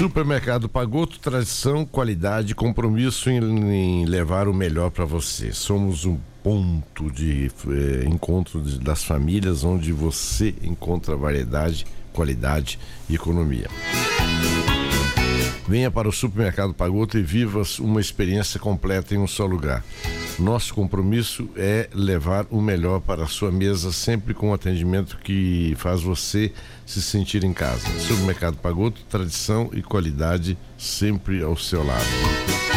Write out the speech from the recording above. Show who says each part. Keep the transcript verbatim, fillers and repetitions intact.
Speaker 1: Supermercado Pagotto, tradição, qualidade, compromisso em, em levar o melhor para você. Somos um ponto de eh, encontro de, das famílias, onde você encontra variedade, qualidade e economia. Venha para o Supermercado Pagotto e viva uma experiência completa em um só lugar. Nosso compromisso é levar o melhor para a sua mesa, sempre com um atendimento que faz você se sentir em casa. Supermercado Pagotto, tradição e qualidade sempre ao seu lado.